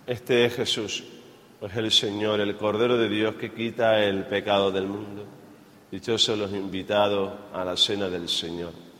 Este es Jesús, es el Señor, el Cordero de Dios que quita el pecado del mundo. Dichosos los invitados a la cena del Señor.